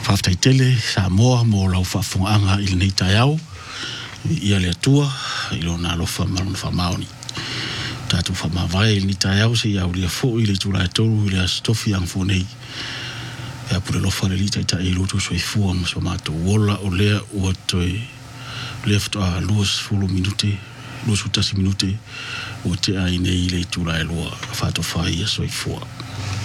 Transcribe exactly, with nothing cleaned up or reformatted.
Whaftai tele, sa moa mo lau whafunga il nei tai au, ia le atua, ilo nā lofa maruna whamaoni. Tātou whamawai il nei tai au, se iau lia fo i le tūra e toru, i le astofi ang fōnei. Ea pure lofa le li tai tai ilutu so i fua, maso mātou wola o lea ua toi, lea ftoa luas fulu minute, luas utasi minute, ua te ai nei le tūra e lua, whātou whai ia so i fua.